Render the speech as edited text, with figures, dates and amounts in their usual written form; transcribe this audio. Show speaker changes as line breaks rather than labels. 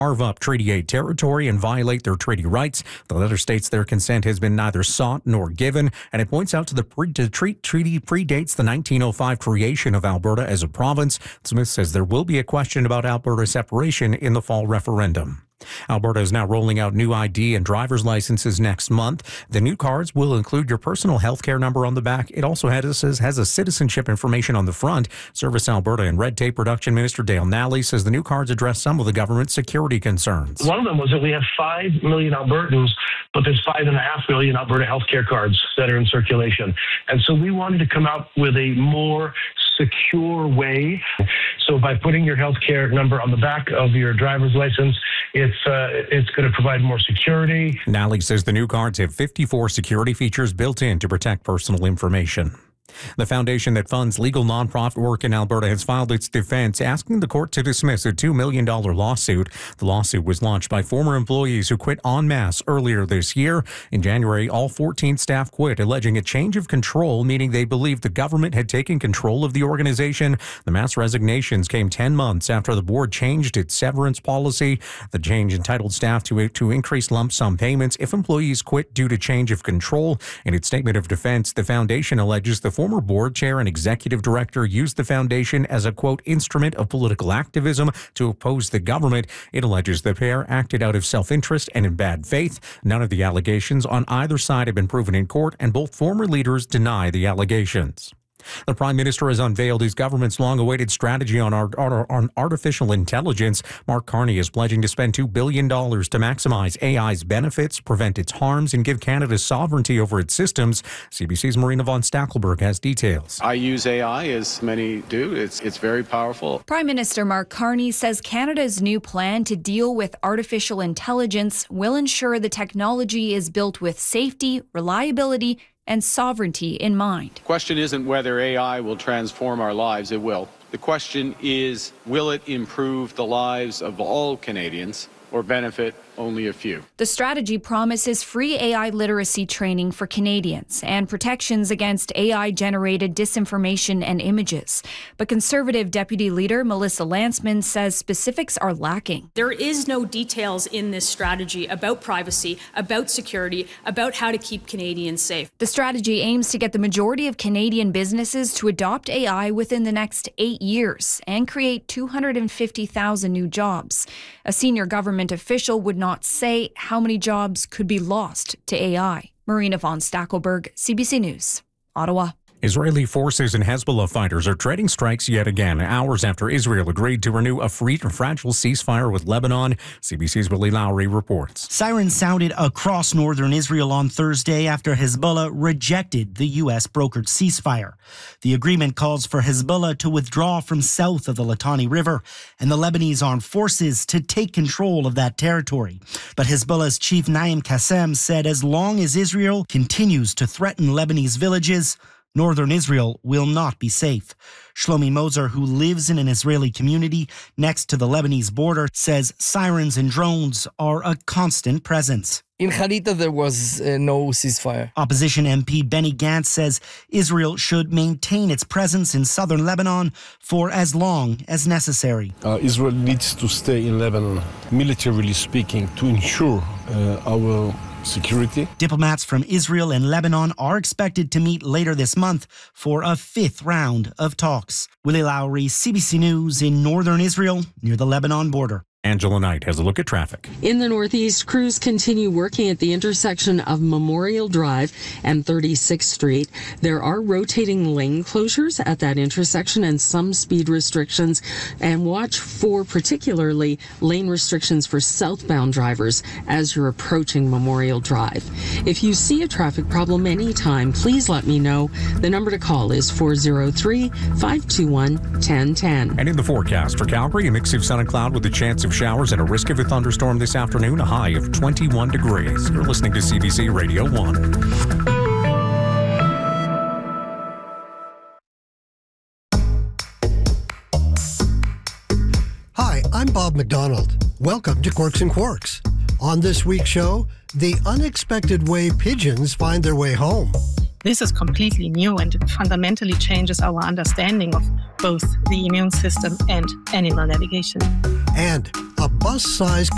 carve up Treaty 8 territory and violate their treaty rights. The letter states their consent has been neither sought nor given, and it points out the treaty predates the 1905 creation of Alberta as a province. Smith says there will be a question about Alberta separation in the fall referendum. Alberta is now rolling out new ID and driver's licenses next month. The new cards will include your personal health care number on the back. It also has a citizenship information on the front. Service Alberta and Red Tape Production Minister Dale Nally says the new cards address some of the government's security concerns.
One of them was that we have 5 million Albertans, but there's 5.5 million Alberta healthcare cards that are in circulation. And so we wanted to come out with a more secure way. So by putting your healthcare number on the back of your driver's license, it's going to provide more security.
Nally says the new cards have 54 security features built in to protect personal information. The foundation that funds legal nonprofit work in Alberta has filed its defense, asking the court to dismiss a $2 million lawsuit. The lawsuit was launched by former employees who quit en masse earlier this year. In January, all 14 staff quit, alleging a change of control, meaning they believed the government had taken control of the organization. The mass resignations came 10 months after the board changed its severance policy. The change entitled staff to increase lump sum payments if employees quit due to change of control. In its statement of defense, the foundation alleges the former board chair and executive director used the foundation as a, quote, instrument of political activism to oppose the government. It alleges the pair acted out of self-interest and in bad faith. None of the allegations on either side have been proven in court, and both former leaders deny the allegations. The Prime Minister has unveiled his government's long-awaited strategy on artificial intelligence. Mark Carney is pledging to spend $2 billion to maximize AI's benefits, prevent its harms, and give Canada sovereignty over its systems. CBC's Marina von Stackelberg has details.
I use AI, as many do. It's very powerful.
Prime Minister Mark Carney says Canada's new plan to deal with artificial intelligence will ensure the technology is built with safety, reliability, and sovereignty in mind.
The question isn't whether AI will transform our lives. It will. The question is, will it improve the lives of all Canadians or benefit only a few?
The strategy promises free AI literacy training for Canadians and protections against AI-generated disinformation and images. But Conservative Deputy Leader Melissa Lantsman says specifics are lacking.
There is no details in this strategy about privacy, about security, about how to keep Canadians safe.
The strategy aims to get the majority of Canadian businesses to adopt AI within the next 8 years and create 250,000 new jobs. A senior government official would not say how many jobs could be lost to AI. Marina von Stackelberg, CBC News, Ottawa.
Israeli forces and Hezbollah fighters are trading strikes yet again, hours after Israel agreed to renew a fragile ceasefire with Lebanon. CBC's Willie Lowry reports.
Sirens sounded across northern Israel on Thursday after Hezbollah rejected the U.S. brokered ceasefire. The agreement calls for Hezbollah to withdraw from south of the Litani River and the Lebanese armed forces to take control of that territory. But Hezbollah's chief Naim Qassem said as long as Israel continues to threaten Lebanese villages, northern Israel will not be safe. Shlomi Moser, who lives in an Israeli community next to the Lebanese border, says sirens and drones are a constant presence.
In Harita, there was no ceasefire.
Opposition MP Benny Gantz says Israel should maintain its presence in southern Lebanon for as long as necessary.
Israel needs to stay in Lebanon, militarily speaking, to ensure our security.
Diplomats from Israel and Lebanon are expected to meet later this month for a fifth round of talks. Willie Lowry, CBC News in northern Israel near the Lebanon border.
Angela Knight has a look at traffic.
In the Northeast, crews continue working at the intersection of Memorial Drive and 36th Street. There are rotating lane closures at that intersection and some speed restrictions. And watch for particularly lane restrictions for southbound drivers as you're approaching Memorial Drive. If you see a traffic problem anytime, please let me know. The number to call is 403-521-1010.
And in the forecast for Calgary, a mix of sun and cloud with a chance of showers and a risk of a thunderstorm this afternoon, a high of 21 degrees. You're listening to CBC Radio 1.
Hi, I'm Bob McDonald. Welcome to Quirks and Quarks. On this week's show, the unexpected way pigeons find their way home.
This is completely new and it fundamentally changes our understanding of both the immune system and animal navigation.
And a bus-sized